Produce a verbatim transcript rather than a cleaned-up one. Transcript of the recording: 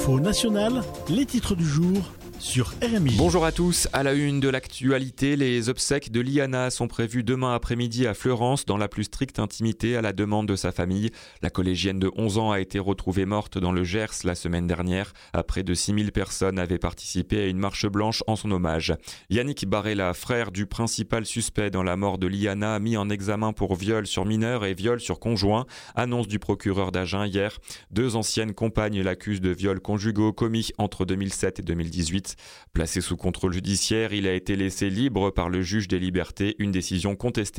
L'info nationale, les titres du jour sur R M I. Bonjour à tous, à la une de l'actualité, les obsèques de Liana sont prévues demain après-midi à Fleurance dans la plus stricte intimité à la demande de sa famille. La collégienne de onze ans a été retrouvée morte dans le Gers la semaine dernière. Près de six mille personnes avaient participé à une marche blanche en son hommage. Yannick Barella, frère du principal suspect dans la mort de Liana, mis en examen pour viol sur mineur et viol sur conjoint, annonce du procureur d'Agen hier. Deux anciennes compagnes l'accusent de viols conjugaux commis entre deux mille sept et deux mille dix-huit. Placé sous contrôle judiciaire, il a été laissé libre par le juge des libertés, une décision contestée